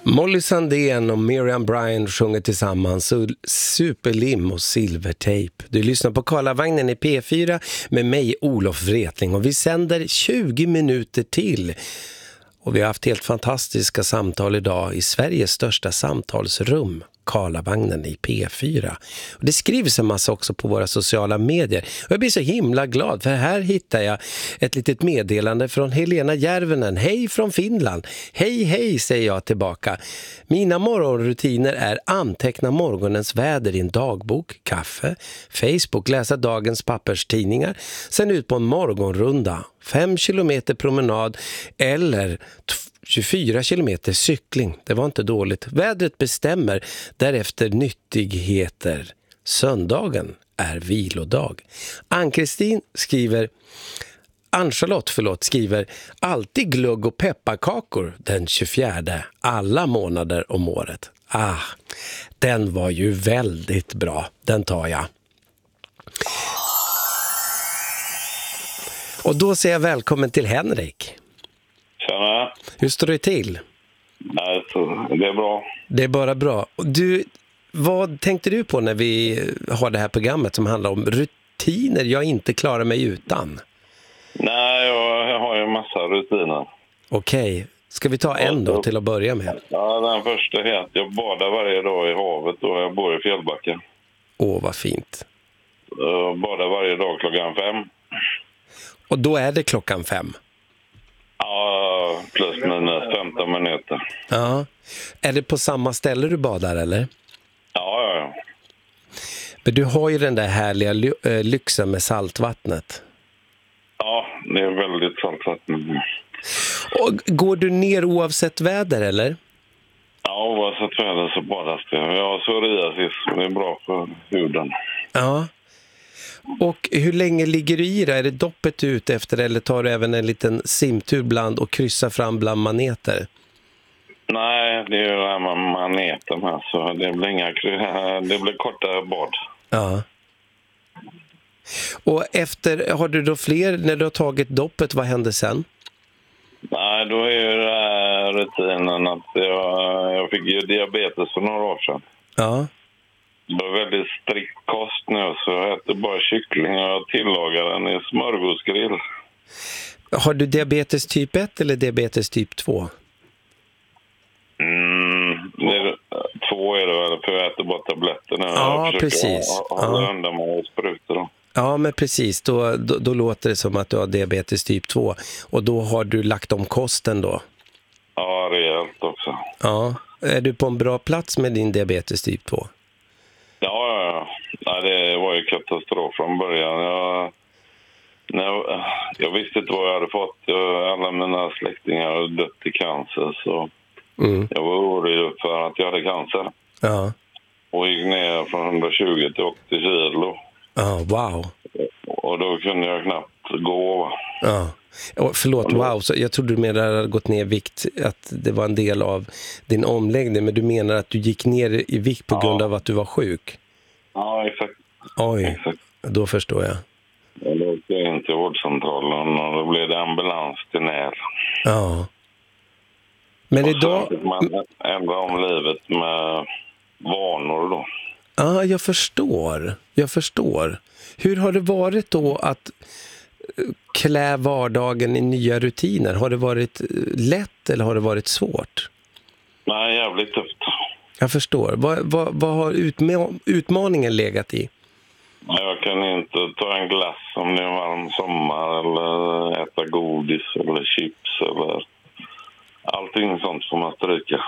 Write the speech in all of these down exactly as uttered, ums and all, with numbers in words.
Molly Sandén och Miriam Bryant sjunger tillsammans Superlim och Silvertejp. Du lyssnar på Karlavagnen i P fyra med mig, Olof Wretling, och vi sänder tjugo minuter till. Och vi har haft helt fantastiska samtal idag i Sveriges största samtalsrum, Karlavagnen i P fyra. Och det skrivs en massa också på våra sociala medier. Och jag blir så himla glad, för här hittar jag ett litet meddelande från Helena Järvenen. Hej från Finland. Hej, hej, säger jag tillbaka. Mina morgonrutiner är anteckna morgonens väder i en dagbok, kaffe, Facebook, läsa dagens papperstidningar, sen ut på en morgonrunda, fem kilometer promenad eller tjugofyra kilometer cykling. Det var inte dåligt. Vädret bestämmer, därefter nyttigheter. Söndagen är vilodag. Ann-Kristin skriver, Ann-Charlotte, förlåt, skriver alltid glugg och pepparkakor den tjugofjärde, alla månader om året. Ah, den var ju väldigt bra. Den tar jag. Och då säger jag välkommen till Henrik. Tjena. Hur står det till? Alltså, det är bra. Det är bara bra. Du, vad tänkte du på när vi har det här programmet som handlar om rutiner jag inte klarar mig utan? Nej, jag har ju en massa rutiner. Okej, ska vi ta en då till att börja med? Ja, den första är att jag badar varje dag i havet och jag bor i Fjällbacka. Åh, vad fint. Jag badar varje dag klockan fem. Och då är det klockan fem? Ja, plus minus femton minuter. Ja. Är det på samma ställe du badar, eller? Ja, ja, ja. Men du har ju den där härliga ly- äh, lyxen med saltvattnet. Ja, det är väldigt saltvatten. Och går du ner oavsett väder, eller? Ja, oavsett väder så badas det. Jag har psoriasis, det är bra för huden. Ja. Och hur länge ligger du i det? Är det doppet ut efter, eller tar du även en liten simtur bland och kryssar fram bland maneter? Nej, det är ju det här med maneten här, så det blir inga det blir korta bad. Ja. Och efter, har du då fler, när du har tagit doppet, vad händer sen? Nej, då är ju det här rutinen att jag, jag fick ju diabetes för några år sedan. Ja. Det var väldigt strikt kost nu, så jag äter bara kyckling och jag tillagar den i smörgåsgrill. Har du diabetes typ ett eller diabetes typ två? Mm, det är, två är det väl, för jag äter bara tabletter nu. Ja, precis. Hålla Ja. undan med sprutor då. Ja, men precis. Då, då, då låter det som att du har diabetes typ två. Och då har du lagt om kosten då? Ja, rejält också. Ja. Är du på en bra plats med din diabetes typ två? Ja, ja, ja. Nej, det var ju katastrof från början. Jag, när jag, jag visste inte vad jag hade fått. Alla mina släktingar hade dött i cancer, så mm. jag var orolig för att jag hade cancer. Ja. Och gick ner från hundratjugo till åttio kilo. Ja, wow. Och då kunde jag knappt gå. Ja. Och förlåt, wow. Så jag trodde du menade att du hade gått ner i vikt, att det var en del av din omläggning. Men du menar att du gick ner i vikt på grund ja. av att du var sjuk? Ja, exakt. Oj, exakt. Då förstår jag. Jag åkte in till vårdcentralen och då blev det ambulans till när. Ja. Men och idag... fick man ändra om livet med vanor då. Ja, jag förstår. Jag förstår. Hur har det varit då att klä vardagen i nya rutiner? Har det varit lätt eller har det varit svårt? Nej, jävligt tufft. Jag förstår. Vad, vad, vad har utma- utmaningen legat i? Jag kan inte ta en glass om det är en varm sommar eller äta godis eller chips eller allting sånt får man stryka.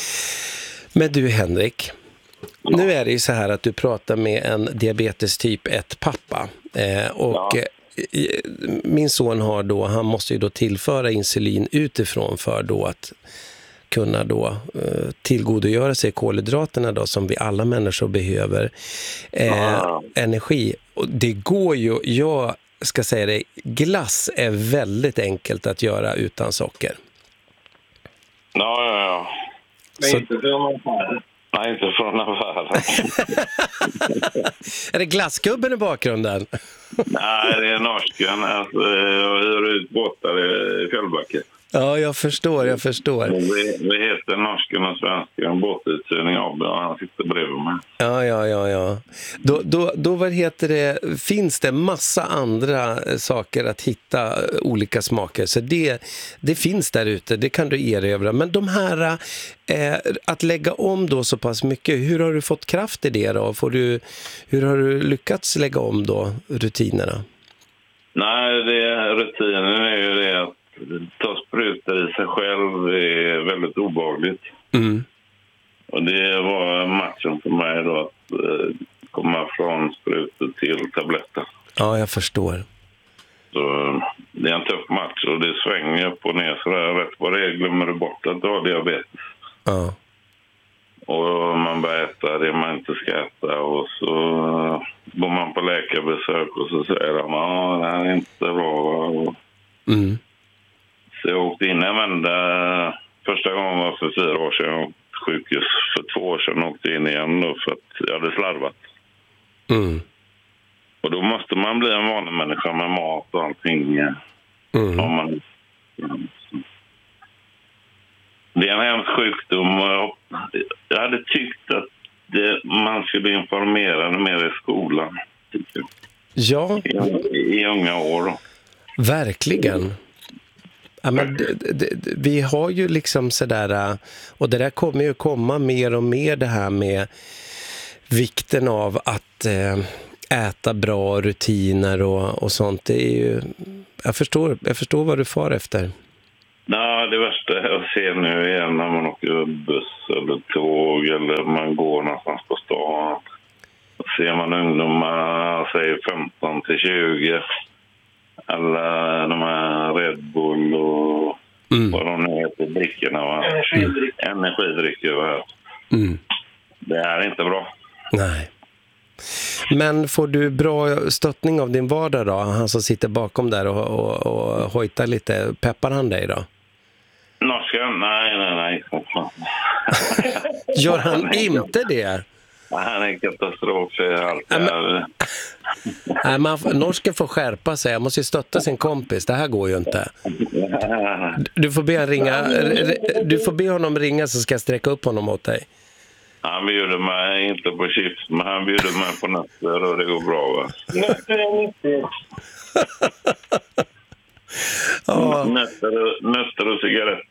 Men du, Henrik, ja. Nu är det ju så här att du pratar med en diabetes typ ett pappa eh, och ja. eh, min son har då, han måste ju då tillföra insulin utifrån för då att kunna då eh, tillgodogöra sig kolhydraterna då som vi alla människor behöver eh, ja. energi. Och det går ju, jag ska säga det, glass är väldigt enkelt att göra utan socker. Ja, ja, ja. Så... Men inte från affären. Nej, inte från affären. Är det glassgubben i bakgrunden? Nej, det är norsken. Alltså, jag hyr ut båtar i Fjällbacka. Ja, jag förstår, jag förstår. Vi, vi heter Norsken och Svensken, båtuthyrning A B, och han sitter bredvid mig. Ja, ja, ja, ja. Då, då, då vad heter det, finns det massa andra saker att hitta, olika smaker. Så det, det finns där ute, det kan du erövra. Men de här, eh, att lägga om då så pass mycket, hur har du fått kraft i det då? Får du, hur har du lyckats lägga om då rutinerna? Nej, det, rutinen är ju det att ta sprutor i sig själv är väldigt obehagligt. Mm. Och det var matchen för mig då, att eh, komma från sprutor till tabletter. Ja, jag förstår. Så det är en tuff match och det svänger upp och ner så där. Rätt vad det är glömmer du bort att du har diabetes. Ja. Och man börjar äta det man inte ska äta och så går man på läkarbesök och så säger de att det här är inte bra. Mm. Så jag åkte in en vända. Första gången var för fyra år sedan. Sjukhus för två år sedan åkte in igen då för att jag hade slarvat. Mm. Och då måste man bli en vanlig människa med mat och allting. Mm. Om man... Det är en hemsk sjukdom. Jag hade tyckt att det, man skulle informera mer i skolan. Ja. I, i unga år då. Verkligen. Ja, men det, det, vi har ju liksom sådär, och det där kommer ju komma mer och mer, det här med vikten av att eh, äta bra rutiner och, och sånt. Det är ju, jag förstår, jag förstår vad du far efter. Ja, det värsta jag ser nu igen när man åker buss eller tåg eller man går någonstans på stan. Då ser man ungdomar, säger femton till tjugo. Alla de här Red Bull och mm. vad de nu heter, drickorna, va? Energidryck. Energidrycker, va? Mm. Det är inte bra. Nej. Men får du bra stöttning av din vardag då? Han som sitter bakom där och, och, och hojtar lite. Peppar han dig då? Norskan? Nej, nej, nej. Gör han inte det? Han är katastrof. Allt ja, men... Nej, man, norsken får skärpa sig. Jag måste ju stötta sin kompis. Det här går ju inte. Du får be, ringa, du får be honom ringa så ska jag sträcka upp honom åt dig. Han bjuder mig inte på chips, men han bjuder mig på nötter och det går bra, va? Nötter är nyttigt. Ja. Nötter, och, nötter och cigarett.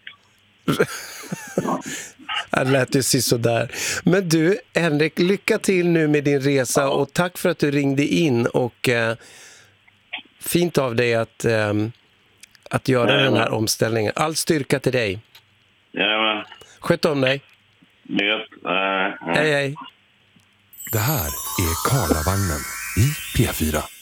Det lät ju sådär. Men du, Henrik, lycka till nu med din resa, ja. Och tack för att du ringde in och eh, fint av dig att, eh, att göra Nej, den här omställningen. All styrka till dig. Ja, sköt om dig. Nöt. Äh, hej, hej. Det här är Karlavagnen i P fyra.